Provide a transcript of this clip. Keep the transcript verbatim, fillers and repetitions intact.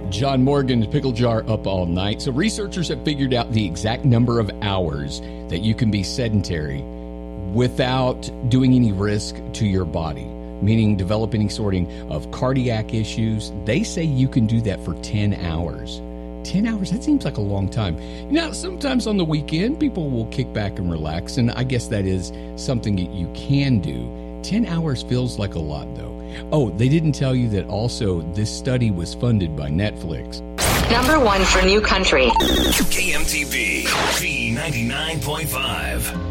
John Morgan's Pickle Jar Up All Night. So researchers have figured out the exact number of hours that you can be sedentary without doing any risk to your body, meaning develop any sorting of cardiac issues. They say you can do that for ten hours. ten hours, that seems like a long time. You know, sometimes on the weekend, people will kick back and relax, and I guess that is something that you can do. ten hours feels like a lot, though. Oh, they didn't tell you that also this study was funded by Netflix. Number one for New Country. K M T V, B ninety-nine point five.